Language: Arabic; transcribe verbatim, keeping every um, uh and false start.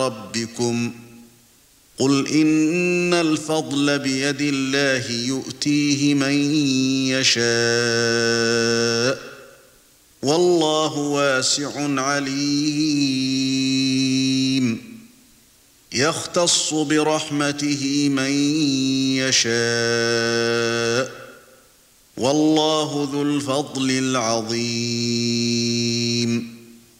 رَبِّكُمْ قُلْ إِنَّ الْفَضْلَ بِيَدِ اللَّهِ يُؤْتِيهِ مَن يَشَاءُ وَاللَّهُ وَاسِعٌ عَلِيمٌ يَخْتَصُّ بِرَحْمَتِهِ مَن يَشَاءُ وَاللَّهُ ذُو الْفَضْلِ الْعَظِيمِ